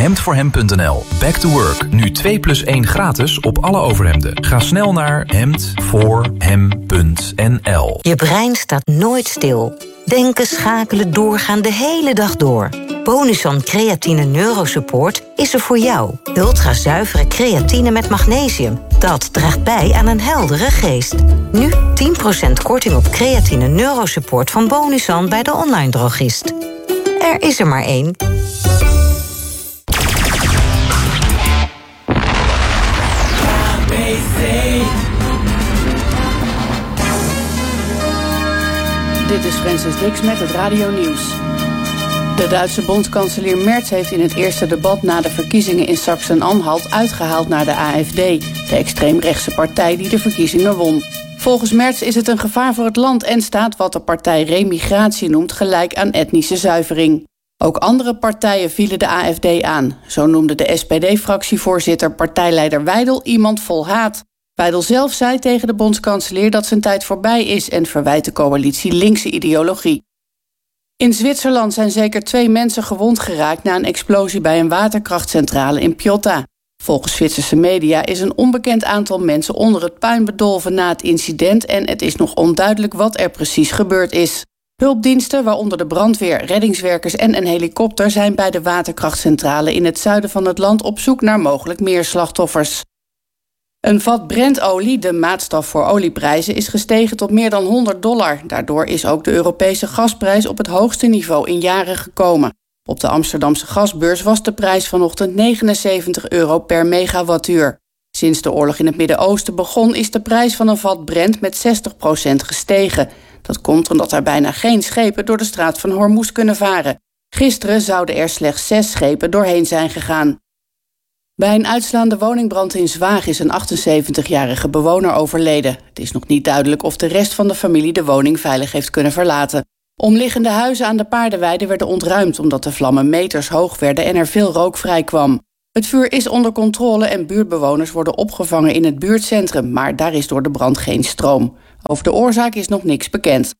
hemdvoorhem.nl. Back to work. Nu 2+1 gratis op alle overhemden. Ga snel naar hemdvoorhem.nl. Je brein staat nooit stil. Denken, schakelen, doorgaan de hele dag door. Bonuson Creatine Neurosupport is er voor jou. Ultrazuivere creatine met magnesium. Dat draagt bij aan een heldere geest. Nu 10% korting op Creatine Neurosupport van Bonuson bij de online drogist. Er is er maar één. Dit is Francis Dix met het Radio Nieuws. De Duitse bondskanselier Merz heeft in het eerste debat na de verkiezingen in Sachsen-Anhalt uitgehaald naar de AfD, de extreemrechtse partij die de verkiezingen won. Volgens Merz is het een gevaar voor het land en staat wat de partij remigratie noemt gelijk aan etnische zuivering. Ook andere partijen vielen de AfD aan. Zo noemde de SPD-fractievoorzitter partijleider Weidel iemand vol haat. Weidel zelf zei tegen de bondskanselier dat zijn tijd voorbij is en verwijt de coalitie linkse ideologie. In Zwitserland zijn zeker 2 mensen gewond geraakt na een explosie bij een waterkrachtcentrale in Piotta. Volgens Zwitserse media is een onbekend aantal mensen onder het puin bedolven na het incident en het is nog onduidelijk wat er precies gebeurd is. Hulpdiensten, waaronder de brandweer, reddingswerkers en een helikopter, zijn bij de waterkrachtcentrale in het zuiden van het land op zoek naar mogelijk meer slachtoffers. Een vat Brentolie, de maatstaf voor olieprijzen, is gestegen tot meer dan $100. Daardoor is ook de Europese gasprijs op het hoogste niveau in jaren gekomen. Op de Amsterdamse gasbeurs was de prijs vanochtend €79 per megawattuur. Sinds de oorlog in het Midden-Oosten begon is de prijs van een vat Brent met 60% gestegen. Dat komt omdat er bijna geen schepen door de straat van Hormuz kunnen varen. Gisteren zouden er slechts 6 schepen doorheen zijn gegaan. Bij een uitslaande woningbrand in Zwaag is een 78-jarige bewoner overleden. Het is nog niet duidelijk of de rest van de familie de woning veilig heeft kunnen verlaten. Omliggende huizen aan de Paardenweide werden ontruimd omdat de vlammen meters hoog werden en er veel rook vrijkwam. Het vuur is onder controle en buurtbewoners worden opgevangen in het buurtcentrum, maar daar is door de brand geen stroom. Over de oorzaak is nog niks bekend.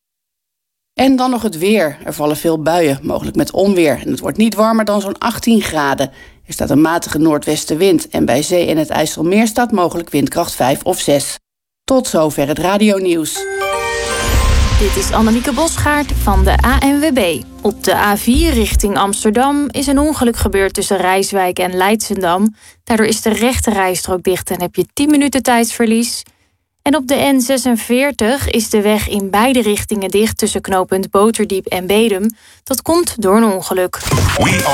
En dan nog het weer. Er vallen veel buien, mogelijk met onweer. En het wordt niet warmer dan zo'n 18 graden. Er staat een matige noordwestenwind en bij zee en het IJsselmeer staat mogelijk windkracht 5 of 6. Tot zover het radionieuws. Dit is Annemieke Bosgaard van de ANWB. Op de A4 richting Amsterdam is een ongeluk gebeurd tussen Rijswijk en Leidschendam. Daardoor is de rechte rijstrook dicht en heb je 10 minuten tijdsverlies. En op de N46 is de weg in beide richtingen dicht tussen knooppunt Boterdiep en Bedum. Dat komt door een ongeluk.